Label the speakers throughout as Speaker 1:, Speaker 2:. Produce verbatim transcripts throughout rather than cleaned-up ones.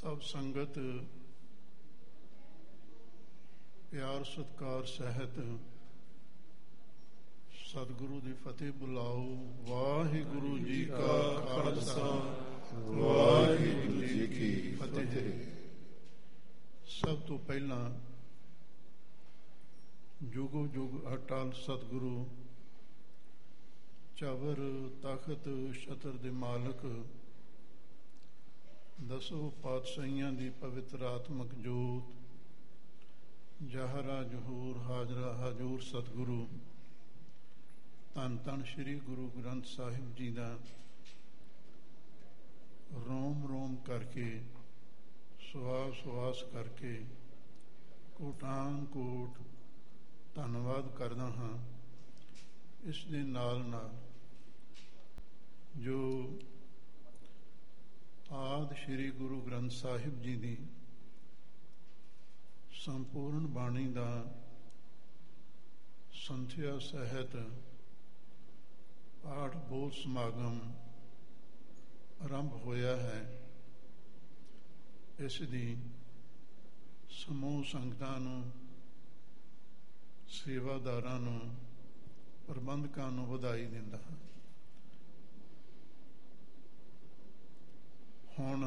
Speaker 1: ਸਭ ਸੰਗਤ ਪਿਆਰ ਸਤਿਕਾਰ ਸਹਿਤ ਸਤਿਗੁਰੂ ਦੀ ਫਤਿਹ ਬੁਲਾਓ। ਵਾਹਿਗੁਰੂ ਜੀ ਕਾ ਖਾਲਸਾ, ਵਾਹਿਗੁਰੂ ਜੀ ਕੀ ਫਤਿਹ। ਸਭ ਤੋਂ ਪਹਿਲਾਂ ਜੁਗੋ ਜੁਗ ਅਟਲ ਸਤਿਗੁਰੂ ਚਵਰ ਤਖਤ ਛਤਰ ਦੇ ਮਾਲਕ ਦਸੋ ਪਾਤਸ਼ਾਹੀਆਂ ਦੀ ਪਵਿੱਤਰ ਆਤਮਕ ਜੋਤ ਜਹਰਾ ਜਹੂਰ ਹਾਜ਼ਰਾ ਹਜੂਰ ਸਤਿਗੁਰੂ ਧੰਨ ਧੰਨ ਸ਼੍ਰੀ ਗੁਰੂ ਗ੍ਰੰਥ ਸਾਹਿਬ ਜੀ ਦਾ ਰੋਮ ਰੋਮ ਕਰਕੇ ਸੁਆਸ ਸੁਆਸ ਕਰਕੇ ਕੋਟਾਨ ਕੋਟ ਧੰਨਵਾਦ ਕਰਦਾ ਹਾਂ। ਇਸ ਦੇ ਨਾਲ ਨਾਲ ਜੋ ਆਦਿ ਸ਼੍ਰੀ ਗੁਰੂ ਗ੍ਰੰਥ ਸਾਹਿਬ ਜੀ ਦੀ ਸੰਪੂਰਨ ਬਾਣੀ ਦਾ ਸੰਥਿਆ ਸਹਿਤ ਪਾਠ ਬੋਧ ਸਮਾਗਮ ਆਰੰਭ ਹੋਇਆ ਹੈ। ਇਸ ਦੀ ਸਮੂਹ ਸੰਗਤਾਂ ਨੂੰ, ਸੇਵਾਦਾਰਾਂ ਨੂੰ, ਪ੍ਰਬੰਧਕਾਂ ਨੂੰ ਵਧਾਈ ਦਿੰਦਾ ਹਾਂ। ਹੁਣ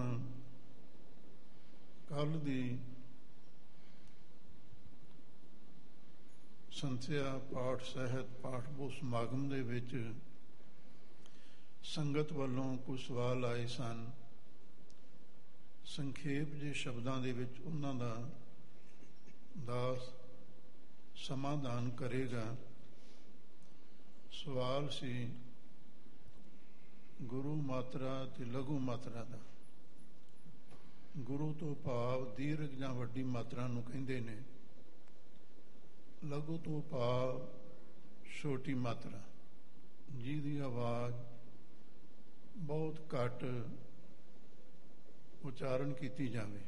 Speaker 1: ਕੱਲ੍ਹ ਦੀ ਸੰਥਿਆ ਪਾਠ ਸਹਿਤ ਪਾਠ ਬੋਧ ਸਮਾਗਮ ਦੇ ਵਿੱਚ ਸੰਗਤ ਵੱਲੋਂ ਕੁਝ ਸਵਾਲ ਆਏ ਸਨ। ਸੰਖੇਪ ਜਿਹੇ ਸ਼ਬਦਾਂ ਦੇ ਵਿੱਚ ਉਹਨਾਂ ਦਾ ਦਾਸ ਸਮਾਧਾਨ ਕਰੇਗਾ। ਸਵਾਲ ਸੀ ਗੁਰੂ ਮਾਤਰਾ ਤੇ ਲਘੂ ਮਾਤਰਾ ਦਾ। ਗੁਰੂ ਤੋਂ ਭਾਵ ਦੀਰਘ ਜਾਂ ਵੱਡੀ ਮਾਤਰਾ ਨੂੰ ਕਹਿੰਦੇ ਨੇ, ਲਘੂ ਤੋਂ ਭਾਵ ਛੋਟੀ ਮਾਤਰਾ ਜਿਹਦੀ ਆਵਾਜ਼ ਬਹੁਤ ਘੱਟ ਉਚਾਰਨ ਕੀਤੀ ਜਾਵੇ।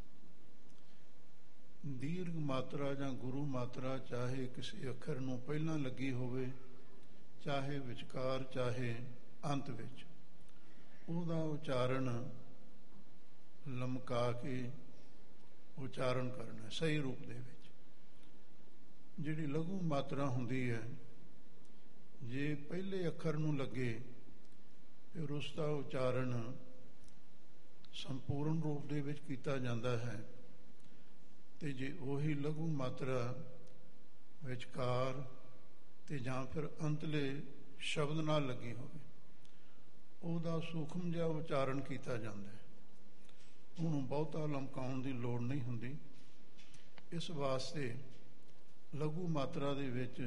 Speaker 1: ਦੀਰਘ ਮਾਤਰਾ ਜਾਂ ਗੁਰੂ ਮਾਤਰਾ ਚਾਹੇ ਕਿਸੇ ਅੱਖਰ ਨੂੰ ਪਹਿਲਾਂ ਲੱਗੀ ਹੋਵੇ, ਚਾਹੇ ਵਿਚਕਾਰ, ਚਾਹੇ ਅੰਤ ਵਿੱਚ, ਉਹਦਾ ਉਚਾਰਨ ਲਮਕਾ ਕੇ ਉਚਾਰਨ ਕਰਨਾ ਸਹੀ ਰੂਪ ਦੇ ਵਿੱਚ। ਜਿਹੜੀ ਲਘੂ ਮਾਤਰਾ ਹੁੰਦੀ ਹੈ, ਜੇ ਪਹਿਲੇ ਅੱਖਰ ਨੂੰ ਲੱਗੇ ਫਿਰ ਉਸ ਦਾ ਉਚਾਰਨ ਸੰਪੂਰਨ ਰੂਪ ਦੇ ਵਿੱਚ ਕੀਤਾ ਜਾਂਦਾ ਹੈ, ਤੇ ਜੇ ਉਹੀ ਲਘੂ ਮਾਤਰਾ ਵਿਚਕਾਰ ਤੇ ਜਾਂ ਫਿਰ ਅੰਤਲੇ ਸ਼ਬਦ ਨਾਲ ਲੱਗੀ ਹੋਵੇ, ਉਹਦਾ ਸੂਖਮ ਜਿਹਾ ਉਚਾਰਨ ਕੀਤਾ ਜਾਂਦਾ ਹੈ। ਉਹਨੂੰ ਬਹੁਤਾ ਲਮਕਾਉਣ ਦੀ ਲੋੜ ਨਹੀਂ ਹੁੰਦੀ। ਇਸ ਵਾਸਤੇ ਲਘੂ ਮਾਤਰਾ ਦੇ ਵਿੱਚ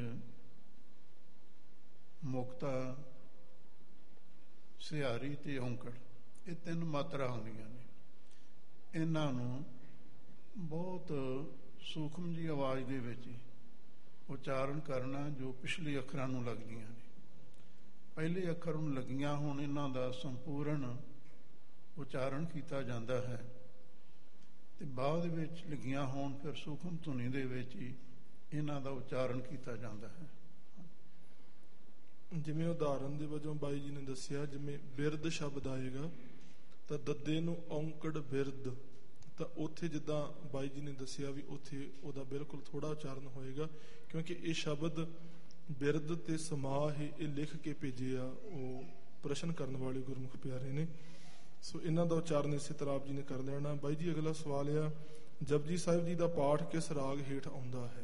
Speaker 1: ਮੁਕਤਾ, ਸਿਹਾਰੀ ਤੇ ਔਂਕੜ, ਇਹ ਤਿੰਨ ਮਾਤਰਾ ਹੁੰਦੀਆਂ ਨੇ। ਇਹਨਾਂ ਨੂੰ ਬਹੁਤ ਸੂਖਮ ਜਿਹੀ ਆਵਾਜ਼ ਦੇ ਵਿੱਚ ਉਚਾਰਨ ਕਰਨਾ ਜੋ ਪਿਛਲੇ ਅੱਖਰਾਂ ਨੂੰ ਲੱਗਦੀਆਂ ਨੇ। ਪਹਿਲੇ ਅੱਖਰ ਨੂੰ ਲੱਗੀਆਂ ਹੋਣ, ਇਹਨਾਂ ਦਾ ਸੰਪੂਰਨ ਉਚਾਰਨ ਕੀਤਾ ਜਾਂਦਾ ਹੈ, ਤੇ ਬਾਅਦ ਵਿੱਚ ਲੱਗੀਆਂ ਹੋਣ ਫਿਰ ਸੂਖਮ ਧੁਨੀ ਦੇ ਵਿੱਚ ਹੀ ਇਹਨਾਂ ਦਾ ਉਚਾਰਨ ਕੀਤਾ ਜਾਂਦਾ ਹੈ।
Speaker 2: ਜਿਵੇਂ ਉਦਾਹਰਨ ਦੇ ਵਜੋਂ ਬਾਈ ਜੀ ਨੇ ਦੱਸਿਆ, ਜਿਵੇਂ ਬਿਰਦ ਸ਼ਬਦ ਆਏਗਾ ਤਾਂ ਦੱਦੇ ਨੂੰ ਔਂਕੜ ਬਿਰਦ, ਤਾਂ ਉੱਥੇ ਜਿੱਦਾਂ ਬਾਈ ਜੀ ਨੇ ਦੱਸਿਆ ਵੀ ਉੱਥੇ ਉਹਦਾ ਬਿਲਕੁਲ ਥੋੜਾ ਉਚਾਰਨ ਹੋਏਗਾ, ਕਿਉਂਕਿ ਇਹ ਸ਼ਬਦ ਬਿਰਦ ਤੇ ਸਮਾਹ ਇਹ ਲਿਖ ਕੇ ਭੇਜੇ ਆ ਉਹ ਪ੍ਰਸ਼ਨ ਕਰਨ ਵਾਲੇ ਗੁਰਮੁਖ ਪਿਆਰੇ ਨੇ। ਸੋ ਇਹਨਾਂ ਦਾ ਉਚਾਰਨ ਇਸੇ ਤਰ੍ਹਾਂ ਆਪ ਜੀ ਨੇ ਕਰ ਲੈਣਾ। ਬਾਈ ਜੀ ਅਗਲਾ ਸਵਾਲ ਆ, ਜਪਜੀ ਸਾਹਿਬ ਜੀ ਦਾ ਪਾਠ ਕਿਸ ਰਾਗ ਹੇਠ ਆਉਂਦਾ ਹੈ?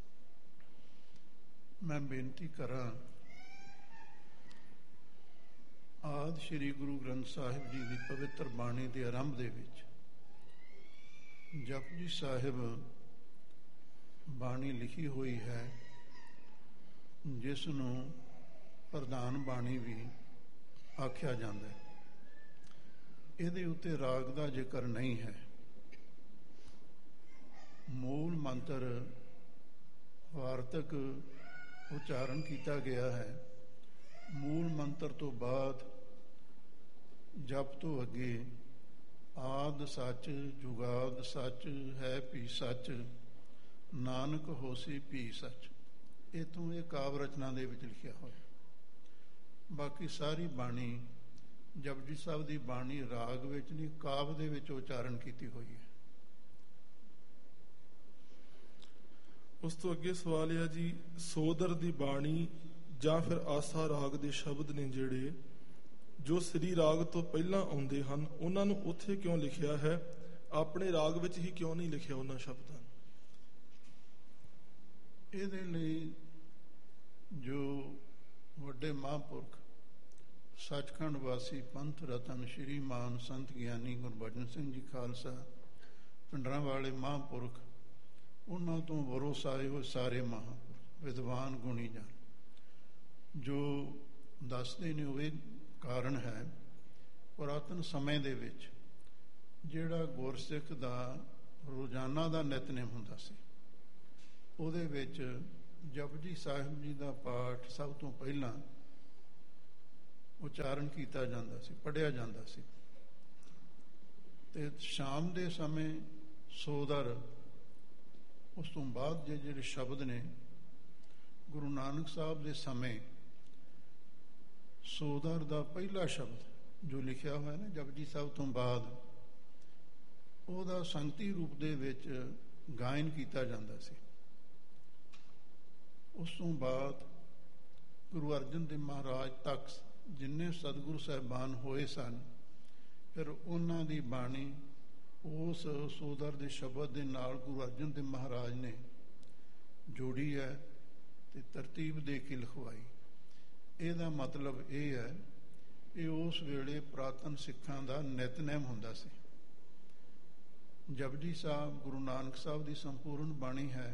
Speaker 1: ਮੈਂ ਬੇਨਤੀ ਕਰਾਂ, ਆਦਿ ਸ਼੍ਰੀ ਗੁਰੂ ਗ੍ਰੰਥ ਸਾਹਿਬ ਜੀ ਦੀ ਪਵਿੱਤਰ ਬਾਣੀ ਦੇ ਆਰੰਭ ਦੇ ਵਿੱਚ ਜਪਜੀ ਸਾਹਿਬ ਬਾਣੀ ਲਿਖੀ ਹੋਈ ਹੈ, ਜਿਸ ਨੂੰ ਪ੍ਰਧਾਨ ਬਾਣੀ ਵੀ ਆਖਿਆ ਜਾਂਦਾ ਹੈ। ਇਹਦੇ ਉੱਤੇ ਰਾਗ ਦਾ ਜ਼ਿਕਰ ਨਹੀਂ ਹੈ। ਮੂਲ ਮੰਤਰ ਵਾਰਤਕ ਉਚਾਰਨ ਕੀਤਾ ਗਿਆ ਹੈ। ਮੂਲ ਮੰਤਰ ਤੋਂ ਬਾਅਦ ਜਪ ਤੋਂ ਅੱਗੇ ਆਦ ਸੱਚ, ਜੁਗਾਦ ਸੱਚ, ਹੈ ਭੀ ਸੱਚ, ਨਾਨਕ ਹੋਸੀ ਭੀ ਸੱਚ, ਇਥੋਂ ਇਹ ਕਾਵਿ ਰਚਨਾ ਦੇ ਵਿੱਚ ਲਿਖਿਆ ਹੋਇਆ। ਬਾਕੀ ਸਾਰੀ ਬਾਣੀ ਜਪਜੀ ਸਾਹਿਬ ਦੀ ਬਾਣੀ ਰਾਗ ਵਿੱਚ ਨਹੀਂ, ਕਾਵਿ ਦੇ ਵਿੱਚ ਉਚਾਰਨ ਕੀਤੀ ਹੋਈ ਹੈ।
Speaker 2: ਉਸ ਤੋਂ ਅੱਗੇ ਸਵਾਲ ਹੈ ਜੀ, ਸੋਦਰ ਦੀ ਬਾਣੀ ਜਾਂ ਫਿਰ ਆਸਾ ਰਾਗ ਦੇ ਸ਼ਬਦ ਨੇ ਜਿਹੜੇ ਜੋ ਸ੍ਰੀ ਰਾਗ ਤੋਂ ਪਹਿਲਾਂ ਆਉਂਦੇ ਹਨ, ਉਹਨਾਂ ਨੂੰ ਉੱਥੇ ਕਿਉਂ ਲਿਖਿਆ ਹੈ, ਆਪਣੇ ਰਾਗ ਵਿੱਚ ਹੀ ਕਿਉਂ ਨਹੀਂ ਲਿਖਿਆ ਉਹਨਾਂ ਸ਼ਬਦਾਂ ਨੂੰ?
Speaker 1: ਇਹਦੇ ਲਈ ਜੋ ਵੱਡੇ ਮਹਾਂਪੁਰਖ ਸੱਚਖੰਡ ਵਾਸੀ ਪੰਥ ਰਤਨ ਸ਼੍ਰੀ ਮਾਨ ਸੰਤ ਗਿਆਨੀ ਗੁਰਬਚਨ ਸਿੰਘ ਜੀ ਖਾਲਸਾ, ਪਿੰਡਰਾਂ ਵਾਲੇ ਮਹਾਂਪੁਰਖ, ਉਹਨਾਂ ਤੋਂ ਭਰੋਸਾ ਆਏ ਹੋਏ ਸਾਰੇ ਮਹਾਂਪੁਰਖ ਵਿਦਵਾਨ ਗੁਣੀ ਜਨ ਜੋ ਦੱਸਦੇ ਨੇ, ਉਹ ਇਹ ਕਾਰਨ ਹੈ ਪੁਰਾਤਨ ਸਮੇਂ ਦੇ ਵਿੱਚ ਜਿਹੜਾ ਗੁਰਸਿੱਖ ਦਾ ਰੋਜ਼ਾਨਾ ਦਾ ਨਿਤਨੇਮ ਹੁੰਦਾ ਸੀ, ਉਹਦੇ ਵਿੱਚ ਜਪਜੀ ਸਾਹਿਬ ਜੀ ਦਾ ਪਾਠ ਸਭ ਤੋਂ ਪਹਿਲਾਂ ਉਚਾਰਨ ਕੀਤਾ ਜਾਂਦਾ ਸੀ, ਪੜ੍ਹਿਆ ਜਾਂਦਾ ਸੀ। ਤੇ ਸ਼ਾਮ ਦੇ ਸਮੇਂ ਸੋਦਰ, ਉਸ ਤੋਂ ਬਾਅਦ ਜੇ ਜਿਹੜੇ ਸ਼ਬਦ ਨੇ ਗੁਰੂ ਨਾਨਕ ਸਾਹਿਬ ਦੇ ਸਮੇਂ ਸੋਦਰ ਦਾ ਪਹਿਲਾ ਸ਼ਬਦ ਜੋ ਲਿਖਿਆ ਹੋਇਆ ਨਾ ਜਪਜੀ ਸਾਹਿਬ ਤੋਂ ਬਾਅਦ, ਉਹਦਾ ਸੰਗਤੀ ਰੂਪ ਦੇ ਵਿੱਚ ਗਾਇਨ ਕੀਤਾ ਜਾਂਦਾ ਸੀ। ਉਸ ਤੋਂ ਬਾਅਦ ਗੁਰੂ ਅਰਜਨ ਦੇਵ ਮਹਾਰਾਜ ਤੱਕ ਜਿੰਨੇ ਸਤਿਗੁਰੂ ਸਾਹਿਬਾਨ ਹੋਏ ਸਨ, ਫਿਰ ਉਹਨਾਂ ਦੀ ਬਾਣੀ ਉਸ ਸੋਦਰ ਦੇ ਸ਼ਬਦ ਦੇ ਨਾਲ ਗੁਰੂ ਅਰਜਨ ਦੇਵ ਮਹਾਰਾਜ ਨੇ ਜੋੜੀ ਹੈ ਤੇ ਤਰਤੀਬ ਦੇ ਕੇ ਲਿਖਵਾਈ। ਇਹਦਾ ਮਤਲਬ ਇਹ ਹੈ ਕਿ ਉਸ ਵੇਲੇ ਪੁਰਾਤਨ ਸਿੱਖਾਂ ਦਾ ਨਿਤਨੇਮ ਹੁੰਦਾ ਸੀ। ਜਪਜੀ ਸਾਹਿਬ ਗੁਰੂ ਨਾਨਕ ਸਾਹਿਬ ਦੀ ਸੰਪੂਰਨ ਬਾਣੀ ਹੈ,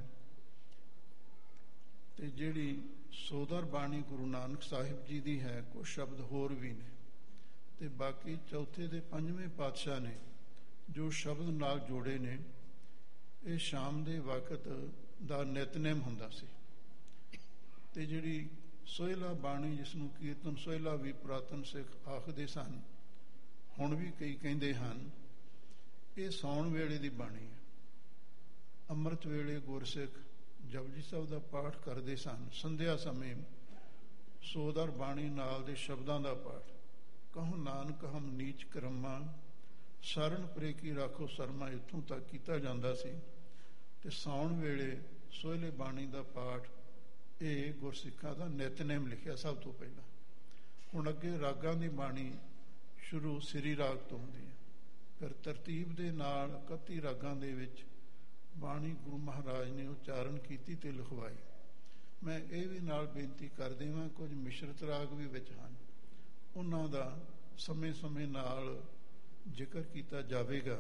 Speaker 1: ਤੇ ਜਿਹੜੀ ਸੋਦਰ ਬਾਣੀ ਗੁਰੂ ਨਾਨਕ ਸਾਹਿਬ ਜੀ ਦੀ ਹੈ, ਕੁਝ ਸ਼ਬਦ ਹੋਰ ਵੀ ਨੇ, ਤੇ ਬਾਕੀ ਚੌਥੇ ਤੇ ਪੰਜਵੇਂ ਪਾਤਸ਼ਾਹ ਨੇ ਜੋ ਸ਼ਬਦ ਨਾਲ ਜੋੜੇ ਨੇ। ਇਹ ਸ਼ਾਮ ਦੇ ਵਕਤ ਦਾ ਨਿਤਨੇਮ ਹੁੰਦਾ ਸੀ। ਤੇ ਜਿਹੜੀ ਸੋਹਿਲਾ ਬਾਣੀ, ਜਿਸ ਨੂੰ ਕੀਰਤਨ ਸੋਹਿਲਾ ਵੀ ਪੁਰਾਤਨ ਸਿੱਖ ਆਖਦੇ ਸਨ, ਹੁਣ ਵੀ ਕਈ ਕਹਿੰਦੇ ਹਨ, ਇਹ ਸਾਉਣ ਵੇਲੇ ਦੀ ਬਾਣੀ ਹੈ। ਅੰਮ੍ਰਿਤ ਵੇਲੇ ਗੁਰਸਿੱਖ ਜਪਜੀ ਸਾਹਿਬ ਦਾ ਪਾਠ ਕਰਦੇ ਸਨ। ਸੰਧਿਆ ਸਮੇਂ ਸੋਦਰ ਬਾਣੀ ਨਾਲ ਦੇ ਸ਼ਬਦਾਂ ਦਾ ਪਾਠ, ਕਹੋ ਨਾਨਕ ਹਮ ਨੀਚ ਕਰਮਾ ਸ਼ਰਨ ਪਰੇ ਕੀ ਰਾਖੋ ਸਰਮਾ, ਇੱਥੋਂ ਤੱਕ ਕੀਤਾ ਜਾਂਦਾ ਸੀ। ਤੇ ਸਾਉਣ ਵੇਲੇ ਸੋਹਿਲੇ ਬਾਣੀ ਦਾ ਪਾਠ, ਇਹ ਗੁਰਸਿੱਖਾਂ ਦਾ ਨਿਤਨੇਮ ਲਿਖਿਆ ਸਭ ਤੋਂ ਪਹਿਲਾਂ। ਹੁਣ ਅੱਗੇ ਰਾਗਾਂ ਦੀ ਬਾਣੀ ਸ਼ੁਰੂ ਸ੍ਰੀ ਰਾਗ ਤੋਂ ਹੁੰਦੀ ਹੈ, ਫਿਰ ਤਰਤੀਬ ਦੇ ਨਾਲ ਇਕੱਤੀ ਰਾਗਾਂ ਦੇ ਵਿੱਚ ਬਾਣੀ ਗੁਰੂ ਮਹਾਰਾਜ ਨੇ ਉਚਾਰਨ ਕੀਤੀ ਤੇ ਲਿਖਵਾਈ। ਮੈਂ ਇਹ ਵੀ ਨਾਲ ਬੇਨਤੀ ਕਰ ਦੇਵਾਂ, ਕੁਝ ਮਿਸ਼ਰਤ ਰਾਗ ਵੀ ਵਿੱਚ ਹਨ, ਉਹਨਾਂ ਦਾ ਸਮੇਂ ਸਮੇਂ ਨਾਲ ਜ਼ਿਕਰ ਕੀਤਾ ਜਾਵੇਗਾ।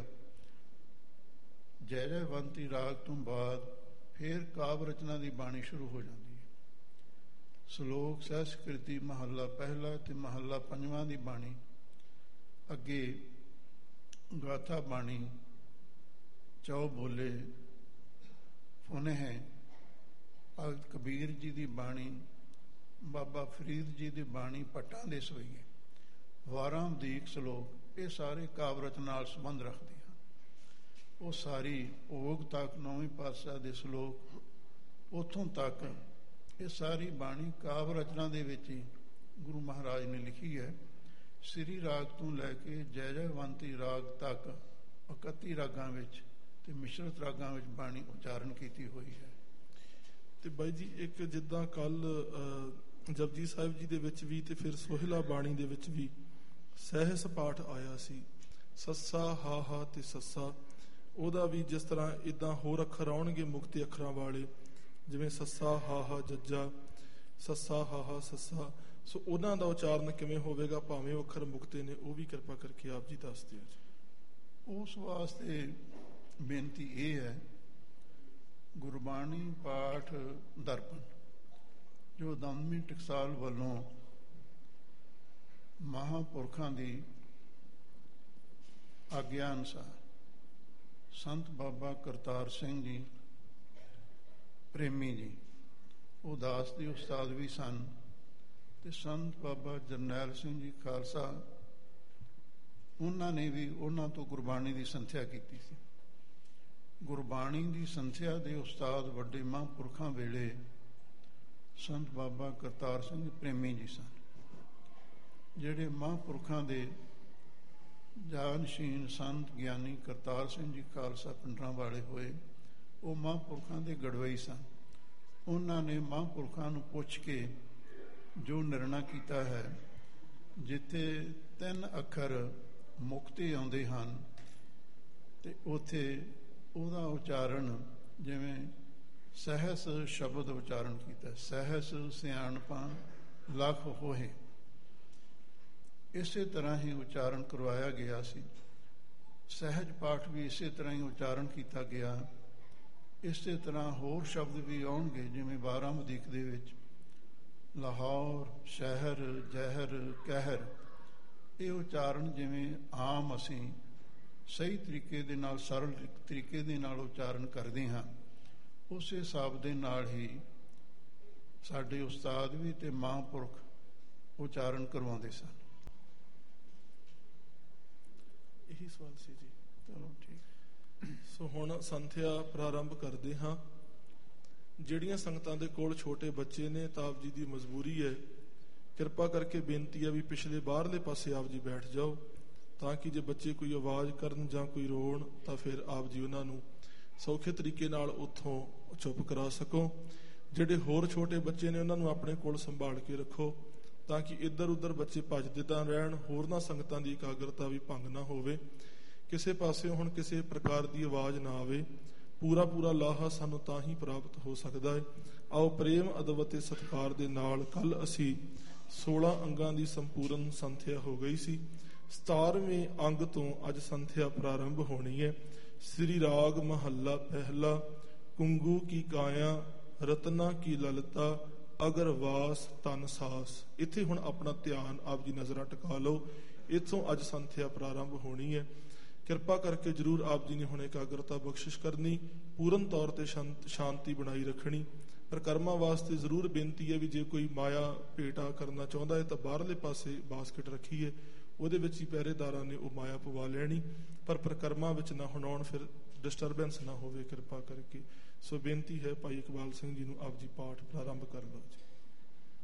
Speaker 1: ਜੈ ਜੈਵੰਤੀ ਰਾਗ ਤੋਂ ਬਾਅਦ ਫਿਰ ਕਾਵਿ ਰਚਨਾ ਦੀ ਬਾਣੀ ਸ਼ੁਰੂ ਹੋ ਜਾਂਦੀ ਹੈ। ਸ਼ਲੋਕ ਸੰਸਕ੍ਰਿਤੀ ਮਹੱਲਾ ਪਹਿਲਾ ਤੇ ਮਹੱਲਾ ਪੰਜਵਾਂ ਦੀ ਬਾਣੀ, ਅੱਗੇ ਗਾਥਾ ਬਾਣੀ, ਚੌ ਬੋਲੇ ਫੁਨੇ ਹੈ, ਭਗਤ ਕਬੀਰ ਜੀ ਦੀ ਬਾਣੀ, ਬਾਬਾ ਫਰੀਦ ਜੀ ਦੀ ਬਾਣੀ, ਭੱਟਾਂ ਦੇ ਸਵਈਏ, ਵਾਰਾਂ ਦੀਕ ਸ਼ਲੋਕ, ਇਹ ਸਾਰੇ ਕਾਵਿ ਰਚਨਾ ਨਾਲ ਸੰਬੰਧ ਰੱਖਦੇ ਹਨ। ਉਹ ਸਾਰੀ ਭੋਗ ਤੱਕ ਨੌਵੇਂ ਪਾਤਸ਼ਾਹ ਦੇ ਸ਼ਲੋਕ, ਉੱਥੋਂ ਤੱਕ ਇਹ ਸਾਰੀ ਬਾਣੀ ਕਾਵਿ ਰਚਨਾ ਦੇ ਵਿੱਚ ਹੀ ਗੁਰੂ ਮਹਾਰਾਜ ਨੇ ਲਿਖੀ ਹੈ। ਸ੍ਰੀ ਰਾਗ ਤੋਂ ਲੈ ਕੇ ਜੈ ਜੈਵੰਤੀ ਰਾਗ ਤੱਕ ਇਕੱਤੀ ਰਾਗਾਂ ਵਿੱਚ ਤੇ ਮਿਸ਼ਰਤ ਰਾਗਾਂ ਵਿੱਚ ਬਾਣੀ ਉਚਾਰਨ ਕੀਤੀ ਹੋਈ ਹੈ।
Speaker 2: ਤੇ ਬਾਈ ਜੀ, ਇੱਕ ਜਿੱਦਾਂ ਕੱਲ ਜਪਜੀ ਸਾਹਿਬ ਜੀ ਦੇ ਵਿੱਚ ਵੀ ਤੇ ਫਿਰ ਸੋਹਿਲਾ ਬਾਣੀ ਦੇ ਵਿੱਚ ਵੀ ਸਹਿਸ ਪਾਠ ਆਇਆ ਸੀ, ਸੱਸਾ ਹਾ ਹਾ ਤੇ ਸੱਸਾ, ਉਹਦਾ ਵੀ ਜਿਸ ਤਰ੍ਹਾਂ ਇਦਾਂ ਹੋਰ ਅੱਖਰ ਆਉਣਗੇ ਮੁਕਤੇ ਅੱਖਰਾਂ ਵਾਲੇ, ਜਿਵੇਂ ਸੱਸਾ ਹਾ ਹਾ ਜੱਜਾ, ਸੱਸਾ ਹਾ ਹਾ ਸੱਸਾ, ਸੋ ਉਹਨਾਂ ਦਾ ਉਚਾਰਨ ਕਿਵੇਂ ਹੋਵੇਗਾ, ਭਾਵੇਂ ਉਹ ਅੱਖਰ ਮੁਕਤੇ ਨੇ, ਉਹ ਵੀ ਕਿਰਪਾ ਕਰਕੇ ਆਪ ਜੀ ਦੱਸ ਦਿਓ ਜੀ।
Speaker 1: ਉਸ ਵਾਸਤੇ ਬੇਨਤੀ ਇਹ ਹੈ, ਗੁਰਬਾਣੀ ਪਾਠ ਦਰਪਣ ਜੋ ਦਮਦਮੀ ਟਕਸਾਲ ਵੱਲੋਂ ਮਹਾਂਪੁਰਖਾਂ ਦੀ ਆਗਿਆ ਅਨੁਸਾਰ ਸੰਤ ਬਾਬਾ ਕਰਤਾਰ ਸਿੰਘ ਜੀ ਪ੍ਰੇਮੀ ਜੀ, ਉਹ ਦਾਸ ਦੇ ਉਸਤਾਦ ਵੀ ਸਨ, ਤੇ ਸੰਤ ਬਾਬਾ ਜਰਨੈਲ ਸਿੰਘ ਜੀ ਖਾਲਸਾ, ਉਹਨਾਂ ਨੇ ਵੀ ਉਹਨਾਂ ਤੋਂ ਗੁਰਬਾਣੀ ਦੀ ਸੰਥਿਆ ਕੀਤੀ ਸੀ। ਗੁਰਬਾਣੀ ਦੀ ਸੰਥਿਆ ਦੇ ਉਸਤਾਦ ਵੱਡੇ ਮਹਾਂਪੁਰਖਾਂ ਵੇਲੇ ਸੰਤ ਬਾਬਾ ਕਰਤਾਰ ਸਿੰਘ ਪ੍ਰੇਮੀ ਜੀ ਸਨ। ਜਿਹੜੇ ਮਹਾਂਪੁਰਖਾਂ ਦੇ ਜਾਨਸ਼ੀਨ ਸੰਤ ਗਿਆਨੀ ਕਰਤਾਰ ਸਿੰਘ ਜੀ ਖਾਲਸਾ ਪਿੰਡਰਾਂ ਵਾਲੇ ਹੋਏ, ਉਹ ਮਹਾਂਪੁਰਖਾਂ ਦੇ ਗੜਵਈ ਸਨ। ਉਹਨਾਂ ਨੇ ਮਹਾਂਪੁਰਖਾਂ ਨੂੰ ਪੁੱਛ ਕੇ ਜੋ ਨਿਰਣਾ ਕੀਤਾ ਹੈ, ਜਿੱਥੇ ਤਿੰਨ ਅੱਖਰ ਮੁਕਤੇ ਆਉਂਦੇ ਹਨ ਤੇ ਉੱਥੇ ਉਹਦਾ ਉਚਾਰਨ ਜਿਵੇਂ ਸਹਿਸ ਸ਼ਬਦ ਉਚਾਰਨ ਕੀਤਾ, ਸਹਿਸ ਸਿਆਣਪਾਂ ਲੱਖ ਹੋਏ, ਇਸੇ ਤਰ੍ਹਾਂ ਹੀ ਉਚਾਰਨ ਕਰਵਾਇਆ ਗਿਆ ਸੀ। ਸਹਿਜ ਪਾਠ ਵੀ ਇਸੇ ਤਰ੍ਹਾਂ ਹੀ ਉਚਾਰਨ ਕੀਤਾ ਗਿਆ। ਇਸੇ ਤਰ੍ਹਾਂ ਹੋਰ ਸ਼ਬਦ ਵੀ ਆਉਣਗੇ, ਜਿਵੇਂ ਬਾਰਾਂ ਵਧੀਕ ਦੇ ਵਿੱਚ ਲਾਹੌਰ, ਸ਼ਹਿਰ, ਜ਼ਹਿਰ, ਕਹਿਰ, ਇਹ ਉਚਾਰਨ ਜਿਵੇਂ ਆਮ ਅਸੀਂ ਸਹੀ ਤਰੀਕੇ ਦੇ ਨਾਲ, ਸਰਲ ਤਰੀਕੇ ਦੇ ਨਾਲ ਉਚਾਰਨ ਕਰਦੇ ਹਾਂ, ਉਸੇ ਹਿਸਾਬ ਦੇ ਨਾਲ ਹੀ ਸਾਡੇ ਉਸਤਾਦ ਵੀ ਤੇ ਮਹਾਂਪੁਰਖ ਉਚਾਰਨ ਕਰਵਾਉਂਦੇ ਸਨ।
Speaker 2: ਇਹੀ ਸਵਾਲ ਸੀ ਜੀ।
Speaker 1: ਚਲੋ ਠੀਕ।
Speaker 2: ਸੋ ਹੁਣ ਸੰਥਿਆ ਪ੍ਰਾਰੰਭ ਕਰਦੇ ਹਾਂ। ਜਿਹੜੀਆਂ ਸੰਗਤਾਂ ਦੇ ਕੋਲ ਛੋਟੇ ਬੱਚੇ ਨੇ, ਤਾਂ ਆਪ ਜੀ ਦੀ ਮਜਬੂਰੀ ਹੈ, ਕਿਰਪਾ ਕਰਕੇ ਬੇਨਤੀ ਹੈ ਵੀ ਪਿਛਲੇ ਬਾਹਰਲੇ ਪਾਸੇ ਆਪ ਜੀ ਬੈਠ ਜਾਓ, ਤਾਂ ਕਿ ਜੇ ਬੱਚੇ ਕੋਈ ਆਵਾਜ਼ ਕਰਨ ਜਾਂ ਕੋਈ ਰੋਣ ਤਾਂ ਫਿਰ ਆਪ ਜੀ ਉਹਨਾਂ ਨੂੰ ਸੌਖੇ ਤਰੀਕੇ ਨਾਲ ਉੱਥੋਂ ਚੁੱਪ ਕਰਾ ਸਕੋ। ਜਿਹੜੇ ਹੋਰ ਛੋਟੇ ਬੱਚੇ ਨੇ ਉਹਨਾਂ ਨੂੰ ਆਪਣੇ ਕੋਲ ਸੰਭਾਲ ਕੇ ਰੱਖੋ, ਤਾਂ ਕਿ ਇੱਧਰ ਉੱਧਰ ਬੱਚੇ ਭੱਜਦੇ ਤਾਂ ਰਹਿਣ, ਹੋਰਨਾਂ ਸੰਗਤਾਂ ਦੀ ਇਕਾਗਰਤਾ ਵੀ ਭੰਗ ਨਾ ਹੋਵੇ। ਕਿਸੇ ਪਾਸੇ ਹੁਣ ਕਿਸੇ ਪ੍ਰਕਾਰ ਦੀ ਆਵਾਜ਼ ਨਾ ਆਵੇ। ਪੂਰਾ ਪੂਰਾ ਲਾਹਾ ਸਾਨੂੰ ਤਾਂ ਹੀ ਪ੍ਰਾਪਤ ਹੋ ਸਕਦਾ ਹੈ। ਆਓ ਪ੍ਰੇਮ, ਅਦਬ ਅਤੇ ਸਤਿਕਾਰ ਦੇ ਨਾਲ, ਕੱਲ ਅਸੀਂ ਸੋਲਾਂ ਅੰਗਾਂ ਦੀ ਸੰਪੂਰਨ ਸੰਥਿਆ ਹੋ ਗਈ ਸੀ। ਸਤਾਰਵੇਂ ਅੰਗ ਤੋਂ ਅੱਜ ਸੰਥਿਆ ਪ੍ਰਾਰੰਭ ਹੋਣੀ ਹੈ। ਸ੍ਰੀ ਰਾਗ ਮਹੱਲਾ ਪਹਿਲਾ। ਕੁੰਗੂ ਕੀ ਕਾਇਆ, ਰਤਨਾ ਕੀ ਲਲਤਾ, ਅਗਰਵਾਸ ਤਨ ਸਾਸ। ਇੱਥੇ ਹੁਣ ਆਪਣਾ ਧਿਆਨ, ਆਪ ਜੀ ਨਜ਼ਰਾਂ ਟਿਕਾ ਲਓ। ਇੱਥੋਂ ਅੱਜ ਸੰਥਿਆ ਪ੍ਰਾਰੰਭ ਹੋਣੀ ਹੈ। ਕਿਰਪਾ ਕਰਕੇ ਜ਼ਰੂਰ ਆਪ ਜੀ ਨੇ ਹੁਣ ਇਕਾਗਰਤਾ ਬਖਸ਼ਿਸ਼ ਕਰਨੀ, ਪੂਰਨ ਤੌਰ ਤੇ ਸ਼ਾਂਤੀ ਬਣਾਈ ਰੱਖਣੀ। ਪ੍ਰਕਰਮਾਂ ਵਾਸਤੇ ਜ਼ਰੂਰ ਬੇਨਤੀ ਹੈ ਵੀ ਜੇ ਕੋਈ ਮਾਇਆ ਭੇਟਾ ਕਰਨਾ ਚਾਹੁੰਦਾ ਹੈ ਤਾਂ ਬਾਹਰਲੇ ਪਾਸੇ ਬਾਸਕਟ ਰੱਖੀ ਹੈ, ਉਹਦੇ ਵਿੱਚ ਹੀ ਪਹਿਰੇਦਾਰਾਂ ਨੇ ਉਹ ਮਾਇਆ ਪਵਾ ਲੈਣੀ, ਪਰ ਪ੍ਰਕਰਮਾਂ ਵਿੱਚ ਨਾ ਹੁਣ ਆਉਣ, ਫਿਰ ਡਿਸਟਰਬੈਂਸ ਨਾ ਹੋਵੇ ਕਿਰਪਾ ਕਰਕੇ। ਸੋ ਬੇਨਤੀ ਹੈ ਭਾਈ ਇਕਬਾਲ ਸਿੰਘ ਜੀ ਨੂੰ ਆਪ ਜੀ ਪਾਠ ਪ੍ਰਾਰੰਭ ਕਰ ਲਓ ਜੀ।